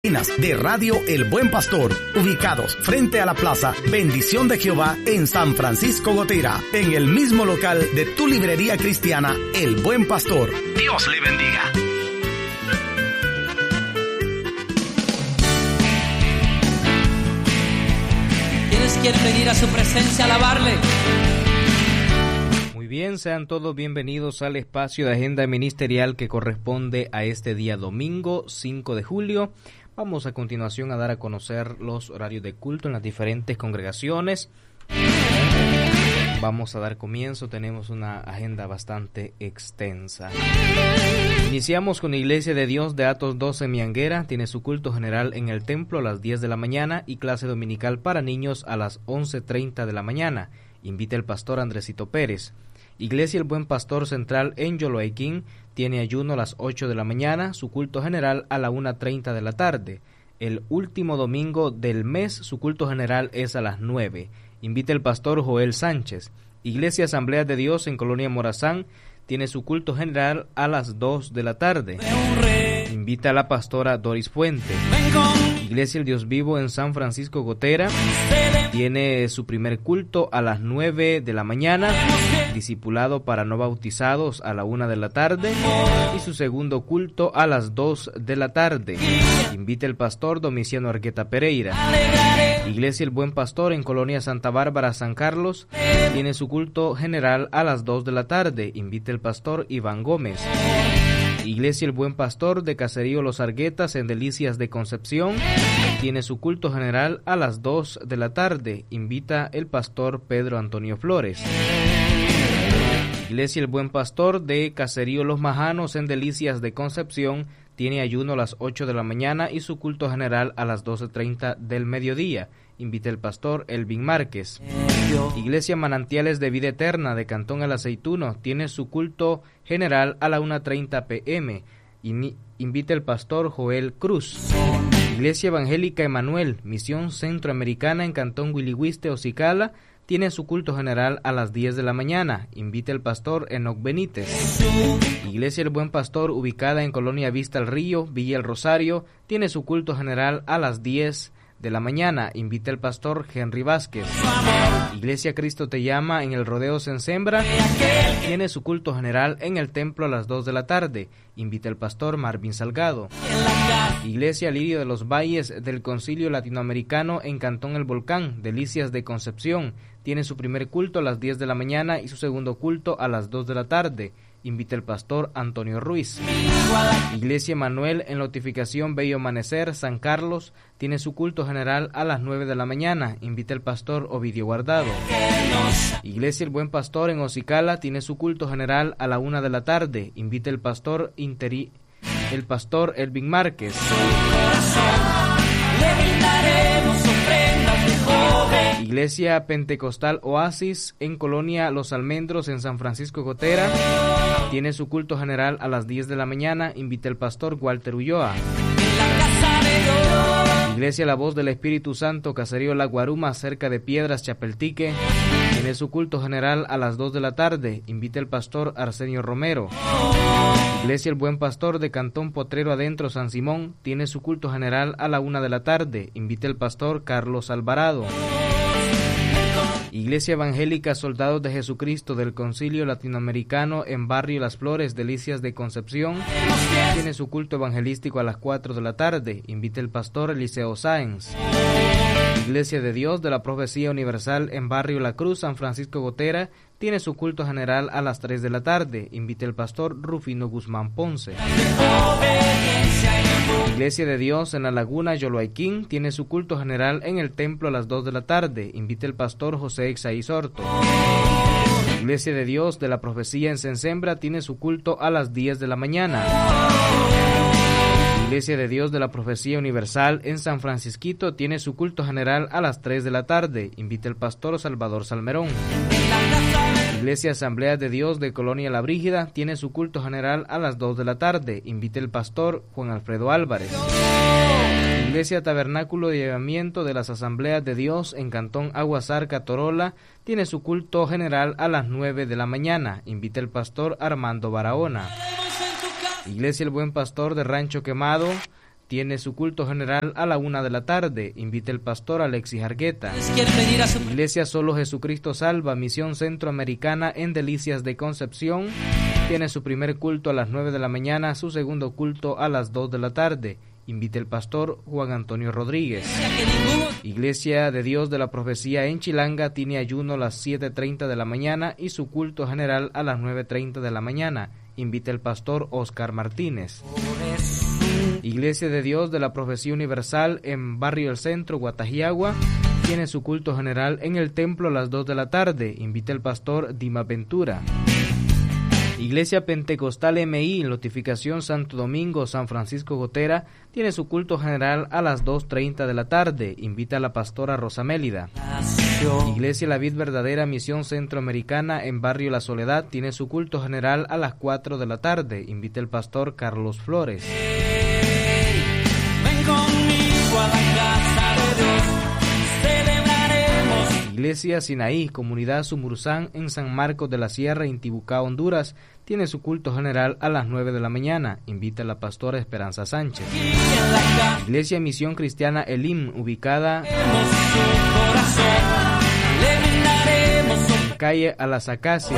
de Radio El Buen Pastor, ubicados frente a la Plaza Bendición de Jehová en San Francisco Gotera, en el mismo local de tu librería cristiana El Buen Pastor. Dios le bendiga. ¿Quiénes quieren venir a su presencia a alabarle? Muy bien, sean todos bienvenidos al espacio de agenda ministerial que corresponde a este día domingo 5 de julio. Vamos a continuación a dar a conocer los horarios de culto en las diferentes congregaciones. Vamos a dar comienzo, tenemos una agenda bastante extensa. Iniciamos con la Iglesia de Dios de Atos 12 Mianguera, tiene su culto general en el templo a las 10 de la mañana y clase dominical para niños a las 11:30 de la mañana. Invita el pastor Andresito Pérez. Iglesia El Buen Pastor Central en Yoloaiquín tiene ayuno a las 8 de la mañana, su culto general a la 1:30 de la tarde. El último domingo del mes, su culto general es a las 9. Invita el pastor Joel Sánchez. Iglesia Asamblea de Dios en Colonia Morazán tiene su culto general a las 2 de la tarde. Invita a la pastora Doris Fuente. Iglesia El Dios Vivo en San Francisco Gotera tiene su primer culto a las 9 de la mañana, discipulado para no bautizados a la 1 de la tarde y su segundo culto a las 2 de la tarde. Invita el pastor Domiciano Argueta Pereira. Iglesia El Buen Pastor en Colonia Santa Bárbara, San Carlos, tiene su culto general a las 2 de la tarde. Invita el pastor Iván Gómez. Iglesia El Buen Pastor de Caserío Los Arguetas en Delicias de Concepción tiene su culto general a las 2 de la tarde. Invita el pastor Pedro Antonio Flores. Iglesia El Buen Pastor de Caserío Los Majanos en Delicias de Concepción tiene ayuno a las 8 de la mañana y su culto general a las 12:30 del mediodía. Invita el pastor Elvin Márquez. Iglesia Manantiales de Vida Eterna de Cantón El Aceituno tiene su culto general a la 1:30 p.m. Invita el pastor Joel Cruz. Iglesia Evangélica Emanuel, Misión Centroamericana en Cantón Huilihuiste, Ocicala, tiene su culto general a las 10 de la mañana. Invita el pastor Enoc Benítez. Iglesia El Buen Pastor, ubicada en Colonia Vista al Río, Villa El Rosario, tiene su culto general a las 10 de la mañana. Invita el pastor Henry Vázquez. Iglesia Cristo Te Llama en el Rodeo Sensembra tiene su culto general en el templo a las 2 de la tarde. Invita el pastor Marvin Salgado. Iglesia Lirio de los Valles del Concilio Latinoamericano en Cantón El Volcán, Delicias de Concepción, tiene su primer culto a las 10 de la mañana y su segundo culto a las 2 de la tarde. Invita el pastor Antonio Ruiz. Iglesia Manuel en Notificación Bello Amanecer, San Carlos, tiene su culto general a las 9 de la mañana. Invita el pastor Ovidio Guardado. Iglesia El Buen Pastor en Ocicala tiene su culto general a la 1 de la tarde. Invita el pastor Elvin Márquez. Iglesia Pentecostal Oasis en Colonia Los Almendros en San Francisco Gotera tiene su culto general a las 10 de la mañana. Invita el pastor Walter Ulloa. Iglesia La Voz del Espíritu Santo, Caserío La Guaruma, cerca de Piedras, Chapeltique, tiene su culto general a las 2 de la tarde. Invita el pastor Arsenio Romero. Iglesia El Buen Pastor de Cantón Potrero Adentro, San Simón, tiene su culto general a la 1 de la tarde. Invita el pastor Carlos Alvarado. Iglesia Evangélica Soldados de Jesucristo del Concilio Latinoamericano en Barrio Las Flores, Delicias de Concepción, tiene su culto evangelístico a las 4 de la tarde. Invita el pastor Eliseo Sáenz. Iglesia de Dios de la Profecía Universal en Barrio La Cruz, San Francisco Gotera, tiene su culto general a las 3 de la tarde. Invita el pastor Rufino Guzmán Ponce. Iglesia de Dios en La Laguna, Yoloaiquín, tiene su culto general en el templo a las 2 de la tarde. Invita el pastor José Exaí Sorto. Iglesia de Dios de la Profecía en Sensembra tiene su culto a las 10 de la mañana. Iglesia de Dios de la Profecía Universal en San Francisquito tiene su culto general a las 3 de la tarde. Invita el pastor Salvador Salmerón. Iglesia Asamblea de Dios de Colonia La Brígida tiene su culto general a las 2 de la tarde. Invita el pastor Juan Alfredo Álvarez. Iglesia Tabernáculo de Llevamiento de las Asambleas de Dios en Cantón Aguasarca, Torola, tiene su culto general a las 9 de la mañana. Invita el pastor Armando Barahona. Iglesia El Buen Pastor de Rancho Quemado tiene su culto general a la 1 de la tarde. Invita el pastor Alexis Argueta. Iglesia Solo Jesucristo Salva, Misión Centroamericana en Delicias de Concepción, tiene su primer culto a las 9 de la mañana, su segundo culto a las 2 de la tarde. Invita el pastor Juan Antonio Rodríguez. Iglesia de Dios de la Profecía en Chilanga tiene ayuno a las 7:30 de la mañana y su culto general a las 9:30 de la mañana. Invita el pastor Oscar Martínez. Iglesia de Dios de la Profecía Universal en Barrio El Centro, Guatajiagua, tiene su culto general en el templo a las 2 de la tarde. Invita el pastor Dima Ventura. Iglesia Pentecostal MI, Notificación Santo Domingo, San Francisco Gotera, tiene su culto general a las 2:30 de la tarde. Invita a la pastora Rosa Mélida. Iglesia La Vid Verdadera, Misión Centroamericana en Barrio La Soledad, tiene su culto general a las 4 de la tarde. Invita el pastor Carlos Flores. Ven conmigo a la casa de Dios. Iglesia Sinaí, Comunidad Sumursán en San Marcos de la Sierra, Intibucá, Honduras, tiene su culto general a las 9 de la mañana. Invita a la pastora Esperanza Sánchez. Iglesia Misión Cristiana Elim, ubicada en calle A las Acacias,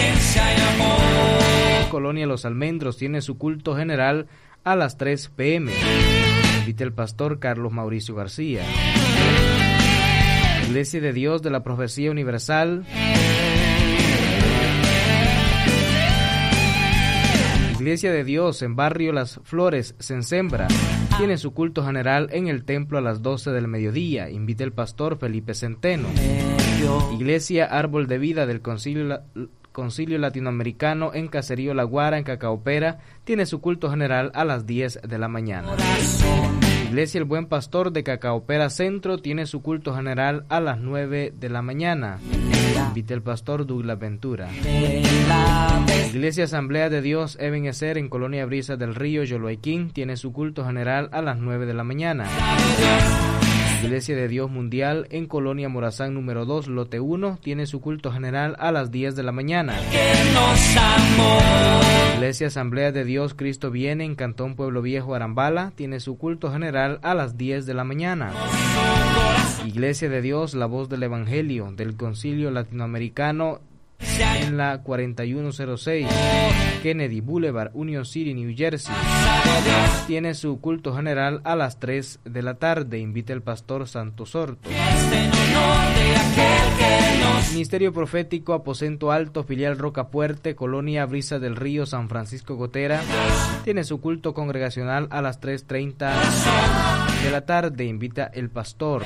Colonia Los Almendros, tiene su culto general a las 3 p.m. Invita el pastor Carlos Mauricio García. Iglesia de Dios de la Profecía Universal, Iglesia de Dios en Barrio Las Flores, Sensembra, tiene su culto general en el templo a las 12 del mediodía. Invita el pastor Felipe Centeno. Iglesia Árbol de Vida del Concilio Latinoamericano en Caserío La Guara, en Cacaopera, tiene su culto general a las 10 de la mañana. Iglesia El Buen Pastor de Cacaopera Centro tiene su culto general a las 9 de la mañana. Invita el pastor Douglas Ventura. Iglesia Asamblea de Dios Ebenezer en Colonia Brisa del Río, Yoloaiquín, tiene su culto general a las 9 de la mañana. Iglesia de Dios Mundial en Colonia Morazán número 2, lote 1, tiene su culto general a las 10 de la mañana. Iglesia Asamblea de Dios Cristo Viene en Cantón Pueblo Viejo, Arambala, tiene su culto general a las 10 de la mañana. Iglesia de Dios La Voz del Evangelio del Concilio Latinoamericano en la 4106 Kennedy Boulevard, Union City, New Jersey, tiene su culto general a las 3 de la tarde. Invita el pastor Santos Sorto. Ministerio Profético Aposento Alto, filial Rocapuerte, Colonia Brisa del Río, San Francisco Gotera, tiene su culto congregacional a las 3:30 de la tarde. Invita el pastor.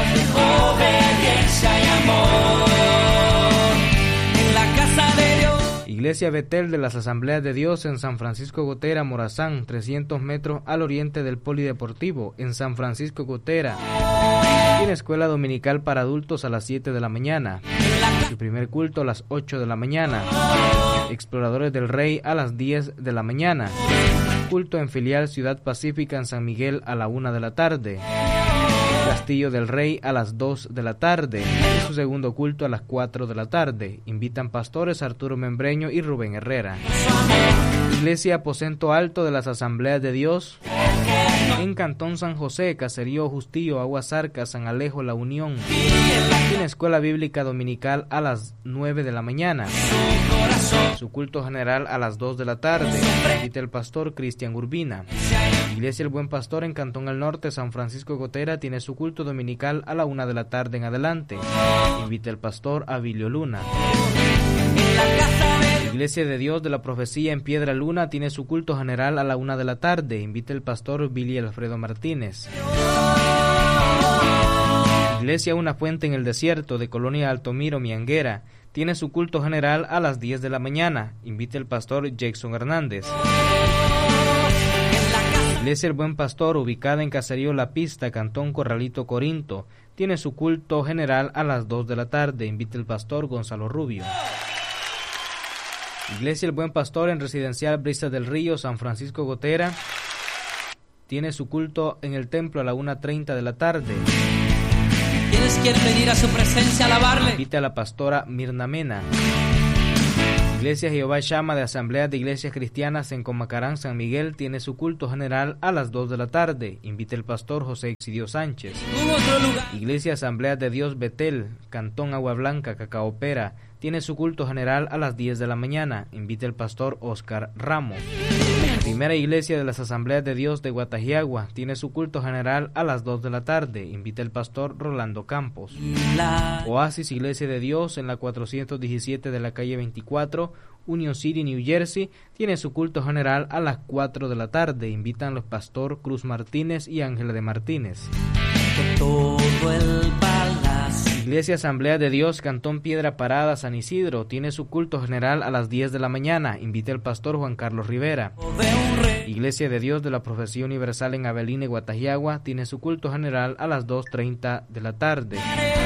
Iglesia Betel de las Asambleas de Dios en San Francisco Gotera, Morazán, 300 metros al oriente del Polideportivo, en San Francisco Gotera. Tiene escuela dominical para adultos a las 7 de la mañana. Su primer culto a las 8 de la mañana. Exploradores del Rey a las 10 de la mañana. Culto en filial Ciudad Pacífica en San Miguel a la 1 de la tarde. Castillo del Rey a las 2 de la tarde y su segundo culto a las 4 de la tarde. Invitan pastores Arturo Membreño y Rubén Herrera. Iglesia Aposento Alto de las Asambleas de Dios en Cantón San José, Caserío Justío, Aguasarca, San Alejo, La Unión. Tiene escuela bíblica dominical a las 9 de la mañana. Su culto general a las 2 de la tarde. Invita el pastor Cristian Urbina. Iglesia El Buen Pastor en Cantón al Norte, San Francisco Gotera, tiene su culto dominical a la 1 de la tarde en adelante. Invita el pastor Abilio Luna. Iglesia de Dios de la Profecía en Piedra Luna tiene su culto general a la 1 de la tarde. Invita el pastor Billy Alfredo Martínez. Iglesia Una Fuente en el Desierto de Colonia Altomiro, Mianguera, tiene su culto general a las 10 de la mañana. Invita el pastor Jackson Hernández. Iglesia El Buen Pastor, ubicada en Caserío La Pista, Cantón Corralito, Corinto, tiene su culto general a las 2 de la tarde. Invita el pastor Gonzalo Rubio. Iglesia El Buen Pastor en Residencial Brisa del Río, San Francisco Gotera, tiene su culto en el templo a la 1:30 de la tarde. ¿Quiénes quieren venir a su presencia a alabarle? Invita a la pastora Mirna Mena. Iglesia Jehová Shama de Asambleas de Iglesias Cristianas en Comacarán, San Miguel, tiene su culto general a las 2 de la tarde. Invita el pastor José Exidio Sánchez. Iglesia Asambleas de Dios Betel, Cantón Agua Blanca, Cacaopera, tiene su culto general a las 10 de la mañana. Invita el pastor Oscar Ramos. Primera Iglesia de las Asambleas de Dios de Guatajiagua tiene su culto general a las 2 de la tarde. Invita el pastor Rolando Campos. Oasis Iglesia de Dios en la 417 de la calle 24, Union City, New Jersey, tiene su culto general a las 4 de la tarde. Invitan los pastor Cruz Martínez y Ángela de Martínez. Todo el palacio. Iglesia Asamblea de Dios, Cantón Piedra Parada, San Isidro, tiene su culto general a las 10 de la mañana. Invita el pastor Juan Carlos Rivera. Iglesia de Dios de la Profecía Universal en Avelina y Guatajiagua tiene su culto general a las 2:30 de la tarde.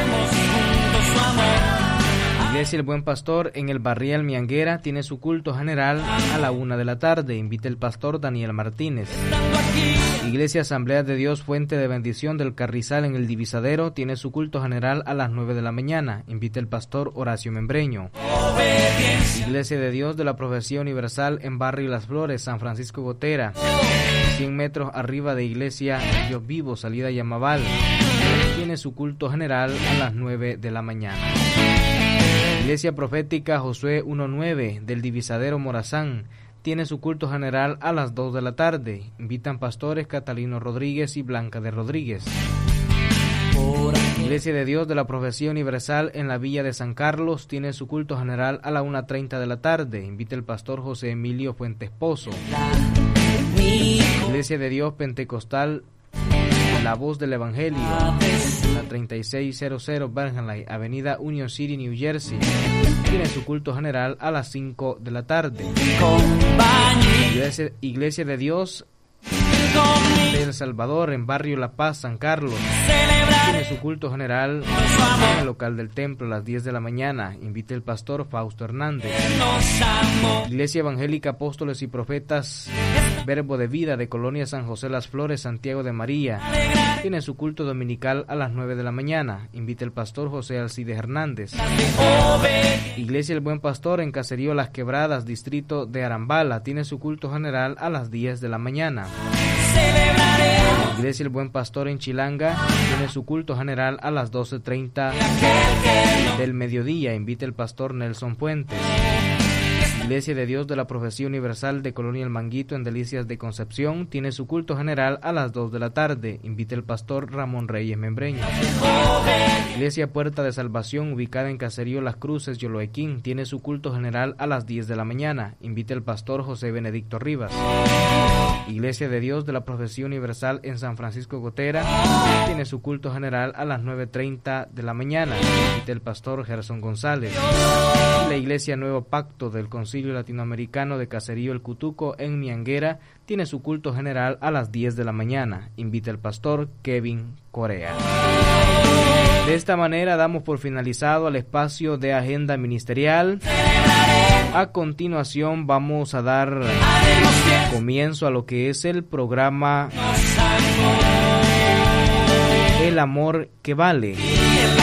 Iglesia El Buen Pastor en el Barrial Mianguera tiene su culto general a la 1 de la tarde. Invita el pastor Daniel Martínez. Iglesia Asamblea de Dios Fuente de Bendición del Carrizal en el Divisadero tiene su culto general a las 9 de la mañana. Invita el pastor Horacio Membreño. Iglesia de Dios de la Profecía Universal en Barrio Las Flores, San Francisco Gotera, 100 metros arriba de Iglesia Dios Vivo, salida Yamaval, tiene su culto general a las 9 de la mañana. Iglesia Profética Josué 1:9 del Divisadero Morazán tiene su culto general a las 2 de la tarde. Invitan pastores Catalino Rodríguez y Blanca de Rodríguez. Iglesia de Dios de la Profecía Universal en la Villa de San Carlos tiene su culto general a la 1:30 de la tarde. Invita el pastor José Emilio Fuentes Pozo. Iglesia de Dios Pentecostal La Voz del Evangelio, la 3600 Bernalay, Avenida Union City, New Jersey, tiene su culto general a las 5 de la tarde. Iglesia de Dios de El Salvador, en Barrio La Paz, San Carlos, tiene su culto general en el local del templo a las 10 de la mañana. Invita el pastor Fausto Hernández. Iglesia Evangélica Apóstoles y Profetas Verbo de Vida de Colonia San José Las Flores, Santiago de María, tiene su culto dominical a las 9 de la mañana. Invita el pastor José Alcides Hernández. Iglesia El Buen Pastor en Caserío Las Quebradas, distrito de Arambala, tiene su culto general a las 10 de la mañana. Iglesia El Buen Pastor en Chilanga tiene su culto general a las 12:30 del mediodía. Invita el pastor Nelson Puentes. Iglesia de Dios de la Profecía Universal de Colonia El Manguito en Delicias de Concepción tiene su culto general a las 2 de la tarde. Invita el pastor Ramón Reyes Membreño. Iglesia Puerta de Salvación ubicada en Caserío Las Cruces, Yoloequín, tiene su culto general a las 10 de la mañana. Invita el pastor José Benedicto Rivas. Iglesia de Dios de la Profecía Universal en San Francisco Gotera tiene su culto general a las 9:30 de la mañana. Invita el pastor Gerson González. La Iglesia Nuevo Pacto del Concilio Latinoamericano de Caserío El Cutuco en Mianguera tiene su culto general a las 10 de la mañana. Invita el pastor Kevin Corea. De esta manera damos por finalizado el espacio de agenda ministerial. A continuación vamos a dar comienzo a lo que es el programa El Amor que Vale.